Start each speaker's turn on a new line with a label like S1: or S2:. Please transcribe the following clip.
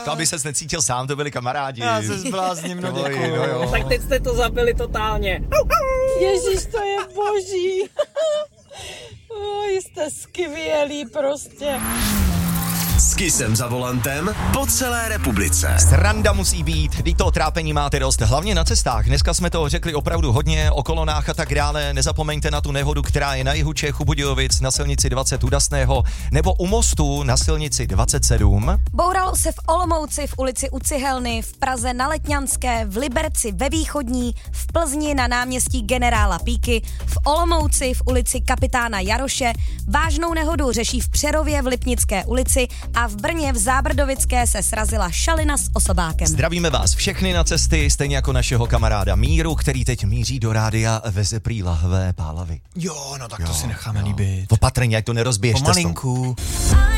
S1: To, aby ses necítil sám, to byli kamarádi.
S2: Já se zblázním, no děkuju.
S1: No,
S3: tak teď jste to zabili totálně.
S4: Ježíš, to je boží. Jste skvělí prostě.
S5: S Kissem za volantem po celé republice.
S1: Sranda musí být, vždyť to trápení máte dost, hlavně na cestách. Dneska jsme toho řekli opravdu hodně o kolonách a tak dále. Nezapomeňte na tu nehodu, která je na jihu Čech u Budějovic na silnici 20 u Dasného nebo u mostu na silnici 27.
S6: Bouralo se v Olomouci v ulici u Cihelny, v Praze na Letňanské, v Liberci ve Východní, v Plzni na náměstí Generála Píky, v Olomouci v ulici Kapitána Jaroše, vážnou nehodu řeší v Přerově v Lipnické ulici a v Brně v Zábrdovické se srazila šalina s osobákem.
S1: Zdravíme vás všechny na cesty, stejně jako našeho kamaráda Míru, který teď míří do rádia veze prý lahvé pálavy.
S2: Jo, no tak to si necháme líbit.
S1: Opatrně, ať to nerozbiješ.
S2: Pomalinku.